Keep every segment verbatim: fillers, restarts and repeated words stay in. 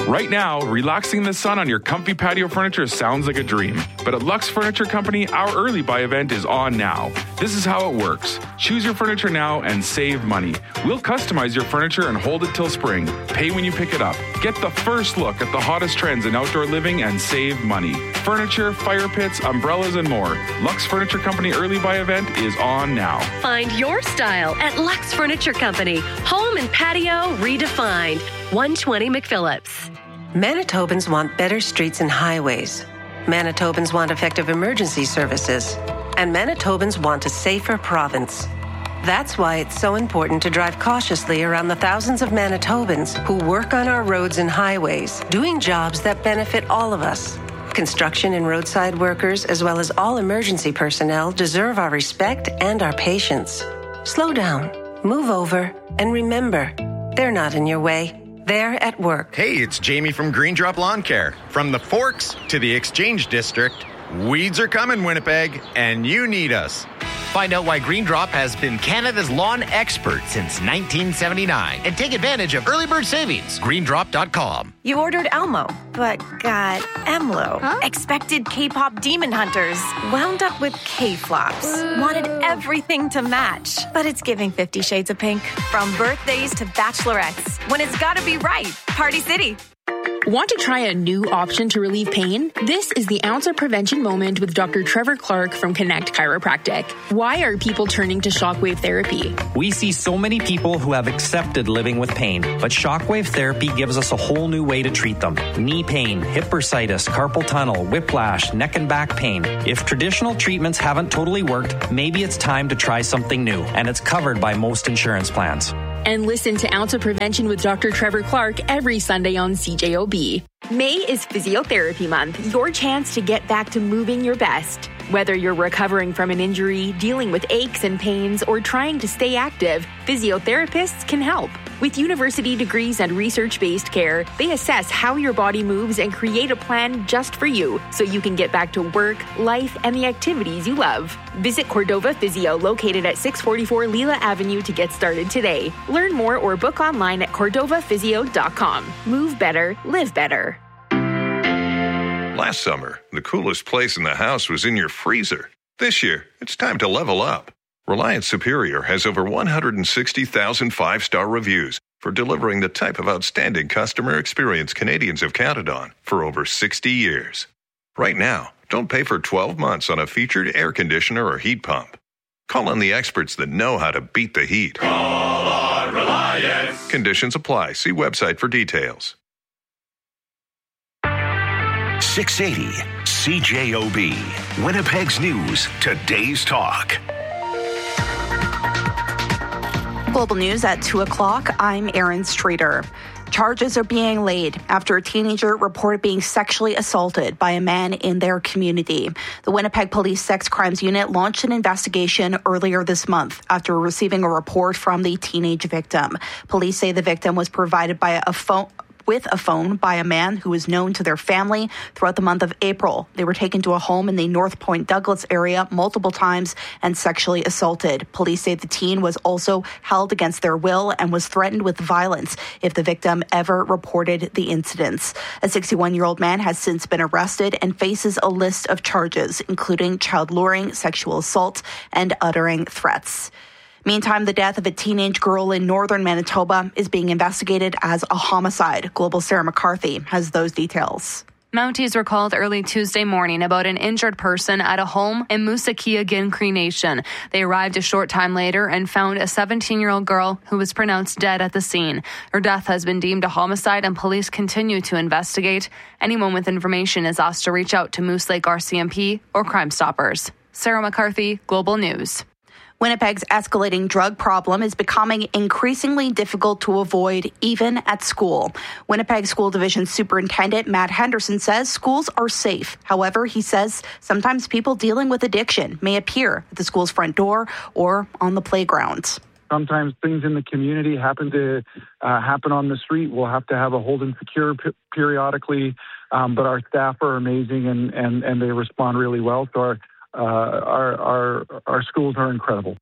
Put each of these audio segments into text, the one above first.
Right now, relaxing in the sun on your comfy patio furniture sounds like a dream. But at Lux Furniture Company, our early buy event is on now. This is how it works. Choose your furniture now and save money. We'll customize your furniture and hold it till spring. Pay when you pick it up. Get the first look at the hottest trends in outdoor living and save money. Furniture, fire pits, umbrellas, and more. Lux Furniture Company early buy event is on now. Find your style at Lux Furniture Company. Home and patio redefined. one twenty McPhillips. Manitobans want better streets and highways. Manitobans want effective emergency services. And Manitobans want a safer province. That's why it's so important to drive cautiously around the thousands of Manitobans who work on our roads and highways, doing jobs that benefit all of us. Construction and roadside workers, as well as all emergency personnel, deserve our respect and our patience. Slow down, move over, and remember, they're not in your way. They're at work. Hey, it's Jamie from Green Drop Lawn Care. From the Forks to the Exchange District, weeds are coming, Winnipeg, and you need us. Find out why Green Drop has been Canada's lawn expert since nineteen seventy-nine and take advantage of early bird savings. green drop dot com. You ordered Elmo, but got Emlo. Huh? Expected K-pop demon hunters. Wound up with K-flops. Wanted everything to match, but it's giving Fifty Shades of Pink. From birthdays to bachelorettes, when it's gotta be right. Party City. Want to try a new option to relieve pain? This is the Ounce of Prevention Moment with Doctor Trevor Clark from Connect Chiropractic. Why are people turning to shockwave therapy? We see so many people who have accepted living with pain, but shockwave therapy gives us a whole new way to treat them. Knee pain, hip bursitis, carpal tunnel, whiplash, neck and back pain. If traditional treatments haven't totally worked, maybe it's time to try something new, and it's covered by most insurance plans. And listen to Ounce of Prevention with Doctor Trevor Clark every Sunday on C J O B. May is Physiotherapy Month, your chance to get back to moving your best. Whether you're recovering from an injury, dealing with aches and pains, or trying to stay active, physiotherapists can help. With university degrees and research-based care, they assess how your body moves and create a plan just for you, so you can get back to work, life, and the activities you love. Visit Cordova Physio, located at six forty-four Lila Avenue, to get started today. Learn more or book online at cordova physio dot com. Move better, live better. Last summer, the coolest place in the house was in your freezer. This year, it's time to level up. Reliance Superior has over one hundred sixty thousand five-star reviews for delivering the type of outstanding customer experience Canadians have counted on for over sixty years. Right now, don't pay for twelve months on a featured air conditioner or heat pump. Call on the experts that know how to beat the heat. Call on Reliance. Conditions apply. See website for details. six eighty C J O B, Winnipeg's News, Today's Talk. Global News at two o'clock. I'm Erin Streeter. Charges are being laid after a teenager reported being sexually assaulted by a man in their community. The Winnipeg Police Sex Crimes Unit launched an investigation earlier this month after receiving a report from the teenage victim. Police say the victim was provided by a phone with a phone by a man who was known to their family throughout the month of April. They were taken to a home in the North Point Douglas area multiple times and sexually assaulted. Police say the teen was also held against their will and was threatened with violence if the victim ever reported the incidents. A sixty-one-year-old man has since been arrested and faces a list of charges, including child luring, sexual assault, and uttering threats. Meantime, the death of a teenage girl in northern Manitoba is being investigated as a homicide. Global Sarah McCarthy has those details. Mounties were called early Tuesday morning about an injured person at a home in Moosekia Cree Nation. They arrived a short time later and found a seventeen-year-old girl who was pronounced dead at the scene. Her death has been deemed a homicide and police continue to investigate. Anyone with information is asked to reach out to Moose Lake R C M P or Crime Stoppers. Sarah McCarthy, Global News. Winnipeg's escalating drug problem is becoming increasingly difficult to avoid, even at school. Winnipeg School Division Superintendent Matt Henderson says schools are safe. However, he says sometimes people dealing with addiction may appear at the school's front door or on the playground. Sometimes things in the community happen to uh, happen on the street. We'll have to have a hold and secure p- periodically, um, but our staff are amazing and, and, and they respond really well. So our Uh, our, our our schools are incredible.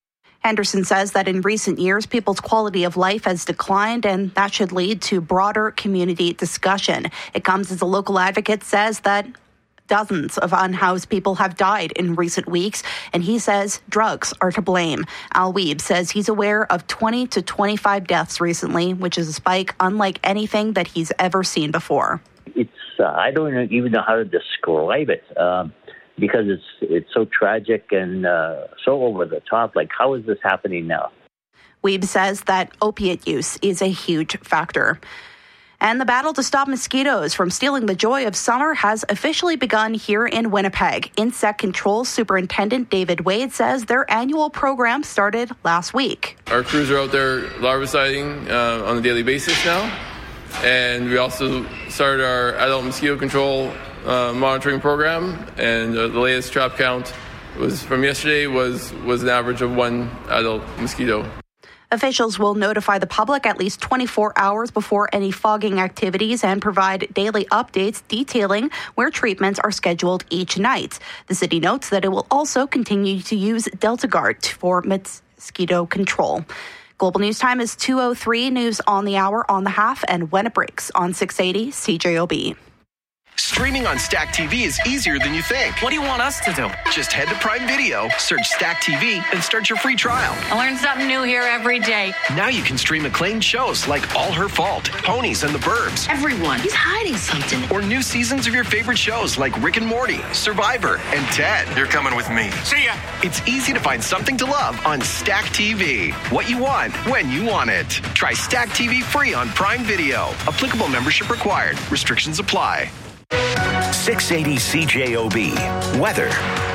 Henderson says that in recent years, people's quality of life has declined, and that should lead to broader community discussion. It comes as a local advocate says that dozens of unhoused people have died in recent weeks, and he says drugs are to blame. Al Weeb says he's aware of twenty to twenty-five deaths recently, which is a spike unlike anything that he's ever seen before. It's uh, I don't even know how to describe it. Um, because it's it's so tragic and uh, so over the top. Like, how is this happening now? Weeb says that opiate use is a huge factor. And the battle to stop mosquitoes from stealing the joy of summer has officially begun here in Winnipeg. Insect Control Superintendent David Wade says their annual program started last week. Our crews are out there larviciding uh, on a daily basis now. And we also started our adult mosquito control Uh, monitoring program, and uh, the latest trap count was from yesterday was was an average of one adult mosquito. Officials will notify the public at least twenty-four hours before any fogging activities and provide daily updates detailing where treatments are scheduled each night. The city notes that it will also continue to use Delta Guard for mosquito control. Global News Time is two oh three. News on the hour, on the half, and when it breaks on six eighty C J O B. Streaming on Stack T V is easier than you think. What do you want us to do? Just head to Prime Video, search Stack T V, and start your free trial. I learn something new here every day. Now you can stream acclaimed shows like All Her Fault, Ponies, and the Burbs. Everyone, he's hiding something. Or new seasons of your favorite shows like Rick and Morty, Survivor, and Ted. You're coming with me. See ya! It's easy to find something to love on Stack T V. What you want, when you want it. Try Stack T V free on Prime Video. Applicable membership required. Restrictions apply. six eighty C J O B. Weather.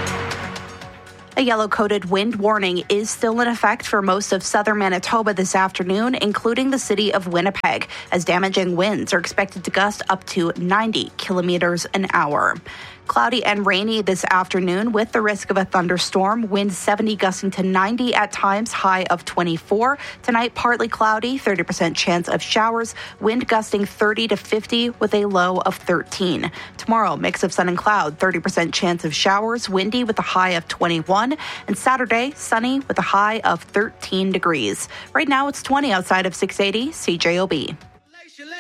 A yellow-coated wind warning is still in effect for most of southern Manitoba this afternoon, including the city of Winnipeg, as damaging winds are expected to gust up to ninety kilometers an hour. Cloudy and rainy this afternoon with the risk of a thunderstorm. Winds seventy gusting to ninety at times, high of twenty-four. Tonight, partly cloudy, thirty percent chance of showers. Wind gusting thirty to fifty with a low of thirteen. Tomorrow, mix of sun and cloud, thirty percent chance of showers. Windy with a high of twenty-one. And Saturday, sunny with a high of thirteen degrees. Right now, it's twenty outside of six eighty C J O B.